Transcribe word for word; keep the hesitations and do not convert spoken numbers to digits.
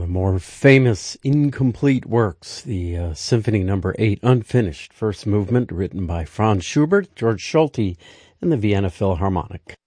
more famous incomplete works, the uh, Symphony Number Eight, unfinished, first movement, written by Franz Schubert, George Solti, and the Vienna Philharmonic.